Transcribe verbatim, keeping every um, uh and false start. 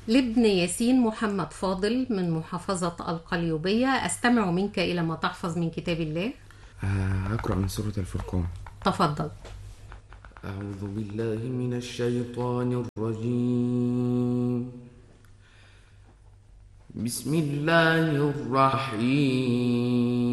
لابن ياسين محمد فاضل من محافظة القليوبية، أستمع منك إلى ما تحفظ من كتاب الله. آه، أقرأ من سورة الفرقان. تفضل. أعوذ بالله من الشيطان الرجيم. بسم الله الرحيم